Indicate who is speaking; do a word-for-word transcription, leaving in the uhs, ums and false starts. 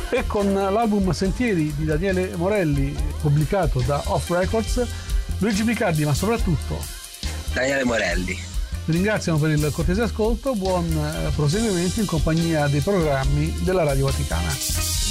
Speaker 1: E con l'album Sentieri di Daniele Morelli, pubblicato da Off Records, Luigi Picardi, ma soprattutto
Speaker 2: Daniele Morelli,
Speaker 1: vi ringraziamo per il cortese ascolto. Buon proseguimento in compagnia dei programmi della Radio Vaticana.